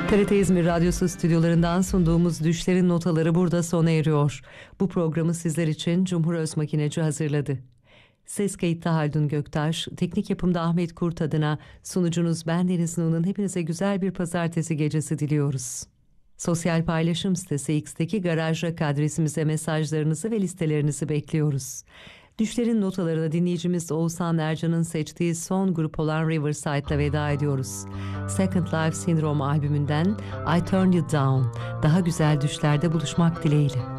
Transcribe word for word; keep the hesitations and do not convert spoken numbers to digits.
T R T İzmir Radyosu stüdyolarından sunduğumuz Düşlerin Notaları burada sona eriyor. Bu programı sizler için Cumhur Özmakineci hazırladı. Ses kayıtta Haldun Göktaş, teknik yapımda Ahmet Kurt adına sunucunuz ben Deniz Nuh'un hepinize güzel bir pazartesi gecesi diliyoruz. Sosyal paylaşım sitesi X'teki Garaj Rock adresimize mesajlarınızı ve listelerinizi bekliyoruz. Düşlerin notalarına dinleyicimiz Oğuzhan Ercan'ın seçtiği son grup olan Riverside'la veda ediyoruz. Second Life Syndrome albümünden I Turned You Down. Daha güzel düşlerde buluşmak dileğiyle.